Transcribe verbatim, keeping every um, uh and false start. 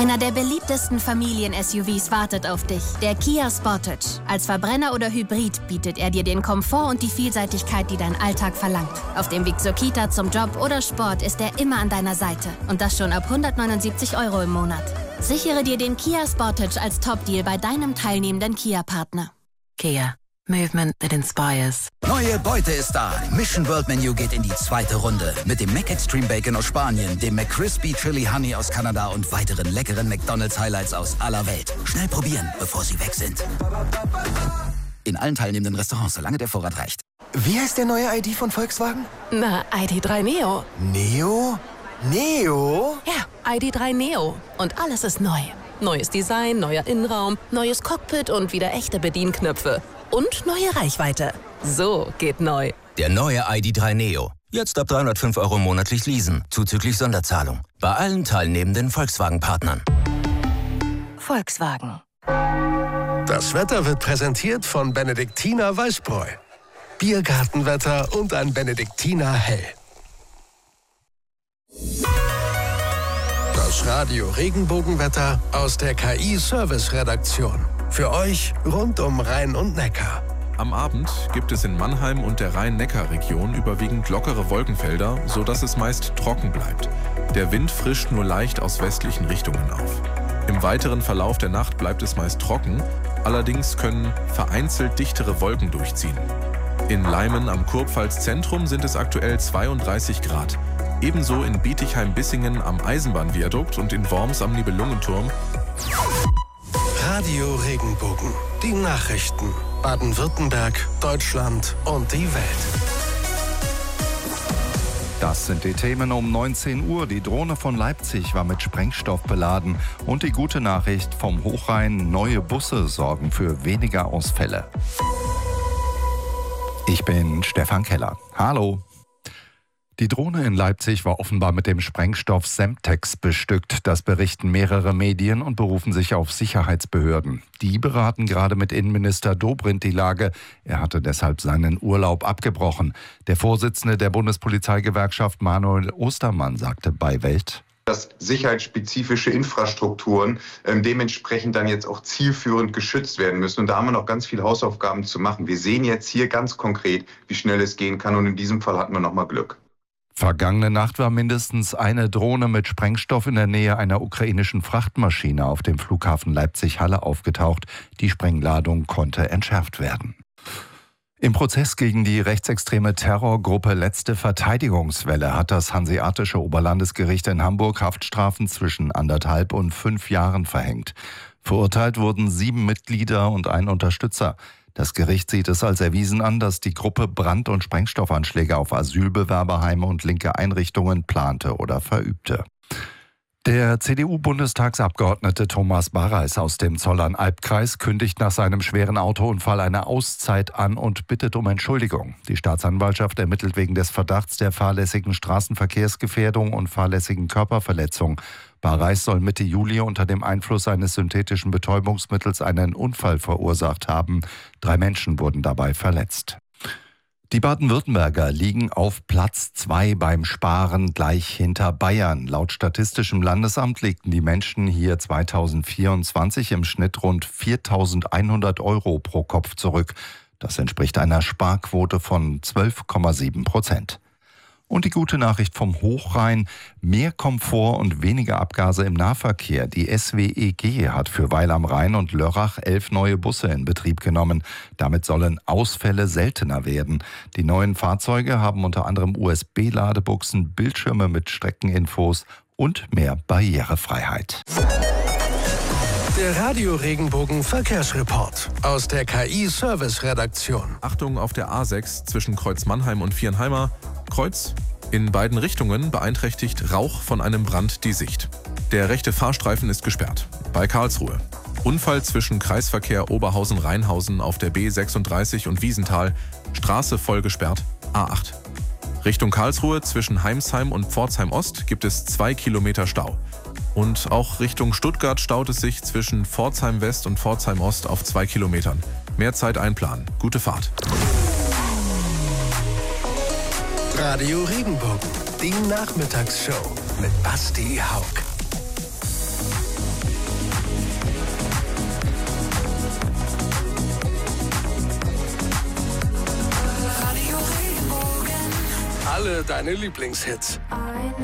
Einer der beliebtesten Familien-S U Vs wartet auf dich, der Kia Sportage. Als Verbrenner oder Hybrid bietet er dir den Komfort und die Vielseitigkeit, die dein Alltag verlangt. Auf dem Weg zur Kita, zum Job oder Sport ist er immer an deiner Seite. Und das schon ab hundertneunundsiebzig Euro im Monat. Sichere dir den Kia Sportage als Top-Deal bei deinem teilnehmenden Kia-Partner. Kia. Movement that inspires. Neue Beute ist da. Mission World Menu geht in die zweite Runde. Mit dem McExtreme Bacon aus Spanien, dem McCrispy Chili Honey aus Kanada und weiteren leckeren McDonald's Highlights aus aller Welt. Schnell probieren, bevor sie weg sind. In allen teilnehmenden Restaurants, solange der Vorrat reicht. Wie heißt der neue I D von Volkswagen? Na, I D drei Neo. Neo? Neo? Ja, I D drei Neo. Und alles ist neu. Neues Design, neuer Innenraum, neues Cockpit und wieder echte Bedienknöpfe. Und neue Reichweite. So geht neu. Der neue I D drei Neo. Jetzt ab dreihundertfünf Euro monatlich leasen, zuzüglich Sonderzahlung. Bei allen teilnehmenden Volkswagen-Partnern. Volkswagen. Das Wetter wird präsentiert von Benediktiner Weißbräu. Biergartenwetter und ein Benediktiner Hell. Das Radio Regenbogenwetter aus der K I-Service-Redaktion. Für euch rund um Rhein und Neckar. Am Abend gibt es in Mannheim und der Rhein-Neckar-Region überwiegend lockere Wolkenfelder, sodass es meist trocken bleibt. Der Wind frischt nur leicht aus westlichen Richtungen auf. Im weiteren Verlauf der Nacht bleibt es meist trocken, allerdings können vereinzelt dichtere Wolken durchziehen. In Leimen am Kurpfalz-Zentrum sind es aktuell zweiunddreißig Grad. Ebenso in Bietigheim-Bissingen am Eisenbahnviadukt und in Worms am Nibelungenturm. Radio Regenbogen. Die Nachrichten. Baden-Württemberg, Deutschland und die Welt. Das sind die Themen um neunzehn Uhr. Die Drohne von Leipzig war mit Sprengstoff beladen. Und die gute Nachricht vom Hochrhein: neue Busse sorgen für weniger Ausfälle. Ich bin Stefan Keller. Hallo. Die Drohne in Leipzig war offenbar mit dem Sprengstoff Semtex bestückt. Das berichten mehrere Medien und berufen sich auf Sicherheitsbehörden. Die beraten gerade mit Innenminister Dobrindt die Lage. Er hatte deshalb seinen Urlaub abgebrochen. Der Vorsitzende der Bundespolizeigewerkschaft Manuel Ostermann sagte bei Welt: dass sicherheitsspezifische Infrastrukturen ähm, dementsprechend dann jetzt auch zielführend geschützt werden müssen. Und da haben wir noch ganz viele Hausaufgaben zu machen. Wir sehen jetzt hier ganz konkret, wie schnell es gehen kann. Und in diesem Fall hatten wir noch mal Glück. Vergangene Nacht war mindestens eine Drohne mit Sprengstoff in der Nähe einer ukrainischen Frachtmaschine auf dem Flughafen Leipzig-Halle aufgetaucht. Die Sprengladung konnte entschärft werden. Im Prozess gegen die rechtsextreme Terrorgruppe Letzte Verteidigungswelle hat das Hanseatische Oberlandesgericht in Hamburg Haftstrafen zwischen anderthalb und fünf Jahren verhängt. Verurteilt wurden sieben Mitglieder und ein Unterstützer. Das Gericht sieht es als erwiesen an, dass die Gruppe Brand- und Sprengstoffanschläge auf Asylbewerberheime und linke Einrichtungen plante oder verübte. Der C D U-Bundestagsabgeordnete Thomas Barreis aus dem Zollern-Albkreis kündigt nach seinem schweren Autounfall eine Auszeit an und bittet um Entschuldigung. Die Staatsanwaltschaft ermittelt wegen des Verdachts der fahrlässigen Straßenverkehrsgefährdung und fahrlässigen Körperverletzung. Barreis soll Mitte Juli unter dem Einfluss eines synthetischen Betäubungsmittels einen Unfall verursacht haben. Drei Menschen wurden dabei verletzt. Die Baden-Württemberger liegen auf Platz zwei beim Sparen, gleich hinter Bayern. Laut Statistischem Landesamt legten die Menschen hier zweitausendvierundzwanzig im Schnitt rund viertausendeinhundert Euro pro Kopf zurück. Das entspricht einer Sparquote von zwölf Komma sieben Prozent. Und die gute Nachricht vom Hochrhein: mehr Komfort und weniger Abgase im Nahverkehr. Die S W E G hat für Weil am Rhein und Lörrach elf neue Busse in Betrieb genommen. Damit sollen Ausfälle seltener werden. Die neuen Fahrzeuge haben unter anderem U S B-Ladebuchsen, Bildschirme mit Streckeninfos und mehr Barrierefreiheit. Der Radio Regenbogen Verkehrsreport aus der K I-Service-Redaktion. Achtung auf der A sechs zwischen Kreuz Mannheim und Viernheimer. Kreuz. In beiden Richtungen beeinträchtigt Rauch von einem Brand die Sicht. Der rechte Fahrstreifen ist gesperrt. Bei Karlsruhe. Unfall zwischen Kreisverkehr Oberhausen-Rheinhausen auf der B sechsunddreißig und Wiesenthal. Straße voll gesperrt. A acht. Richtung Karlsruhe zwischen Heimsheim und Pforzheim Ost gibt es zwei Kilometer Stau. Und auch Richtung Stuttgart staut es sich zwischen Pforzheim West und Pforzheim Ost auf zwei Kilometern. Mehr Zeit einplanen. Gute Fahrt. Radio Regenbogen, die Nachmittagsshow mit Basti Haug. alle deine Lieblingshits.